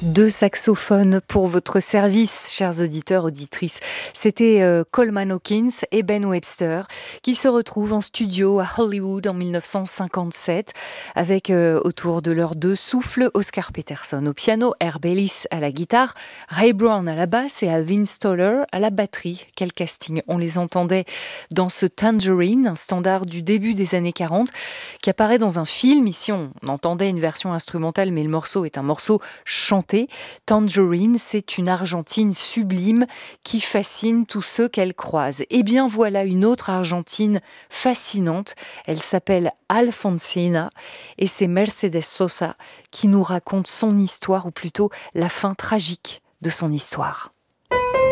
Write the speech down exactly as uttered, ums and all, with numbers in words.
Deux saxophones pour votre service, chers auditeurs, auditrices. C'était euh, Coleman Hawkins et Ben Webster qui se retrouvent en studio à Hollywood en dix-neuf cent cinquante-sept avec euh, autour de leurs deux souffles Oscar Peterson au piano, Herb Ellis à la guitare, Ray Brown à la basse et Alvin Stoller à la batterie. Quel casting! On les entendait dans ce Tangerine, un standard du début des années quarante qui apparaît dans un film. Ici, on entendait une version instrumentale, mais le morceau est un morceau chanté. Tangerine, c'est une Argentine sublime qui fascine tous ceux qu'elle croise. Et bien voilà une autre Argentine fascinante. Elle s'appelle Alfonsina et c'est Mercedes Sosa qui nous raconte son histoire, ou plutôt la fin tragique de son histoire.